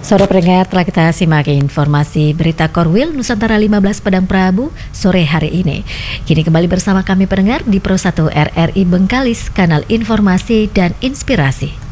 Sore pendengar, telah kita simak informasi berita Korwil Nusantara 15 Padang Prabu sore hari ini. Kini kembali bersama kami pendengar di Pro 1 RRI Bengkalis, kanal informasi dan inspirasi.